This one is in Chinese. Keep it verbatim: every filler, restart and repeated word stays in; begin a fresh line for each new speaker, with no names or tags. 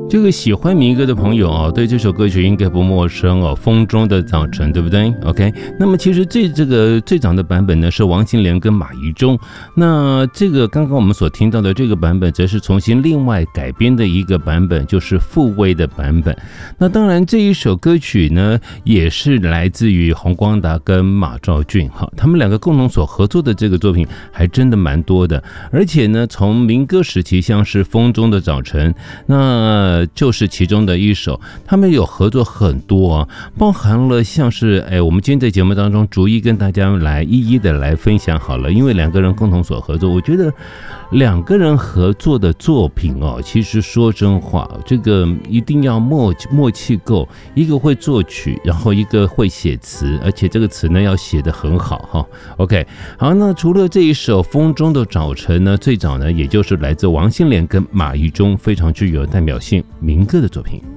这个喜欢民歌的朋友哦，对这首歌曲应该不陌生哦，《风中的早晨》，对不对 ？OK， 那么其实最这个最早的版本呢是王心莲跟马怡中，那这个刚刚我们所听到的这个版本，则是重新另外改编的一个版本，就是傅威的版本。那当然这一首歌曲呢，也是来自于洪光达跟马兆骏哈，他们两个共同所合作的这个作品还真的蛮多的，而且呢，从民歌时期像是《风中的早晨》，那就是其中的一首，他们有合作很多啊，包含了像是哎，我们今天在节目当中逐一跟大家来一一的来分享好了，因为两个人共同所合作，我觉得两个人合作的作品哦，其实说真话，这个一定要默默契够，一个会作曲，然后一个会写词，而且这个词呢要写得很好哈。OK， 好，那除了这一首《风中的早晨》呢，最早呢也就是来自王心莲跟马怡中非常具有代表性民歌的作品。